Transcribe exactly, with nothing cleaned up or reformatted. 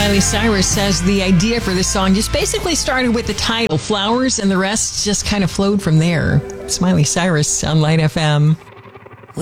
Miley Cyrus says the idea for this song just basically started with the title, Flowers, and the rest just kind of flowed from there. It's Miley Cyrus on Light F M.